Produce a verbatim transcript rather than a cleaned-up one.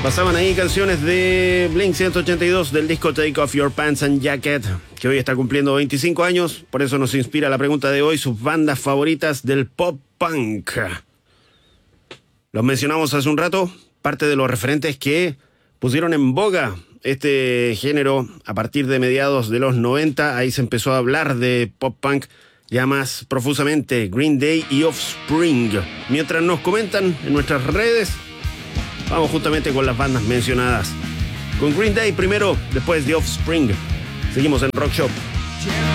Pasaban ahí canciones de Blink ciento ochenta y dos del disco Take Off Your Pants and Jacket, que hoy está cumpliendo veinticinco años. Por eso nos inspira la pregunta de hoy, sus bandas favoritas del pop punk. Los mencionamos hace un rato, parte de los referentes que pusieron en boga este género a partir de mediados de los noventa. Ahí se empezó a hablar de pop punk ya más profusamente, Green Day y Offspring. Mientras nos comentan en nuestras redes, vamos justamente con las bandas mencionadas. Con Green Day primero, después de Offspring. Seguimos en Rock Shop.